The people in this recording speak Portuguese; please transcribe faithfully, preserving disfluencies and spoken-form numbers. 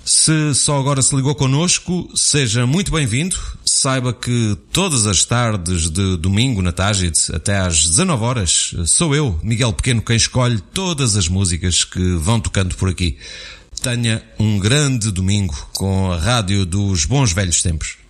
Se só agora se ligou connosco, seja muito bem-vindo. Saiba que todas as tardes de domingo na Tágide, até às dezanove horas, sou eu, Miguel Pequeno, quem escolhe todas as músicas que vão tocando por aqui. Tenha um grande domingo com a rádio dos bons velhos tempos.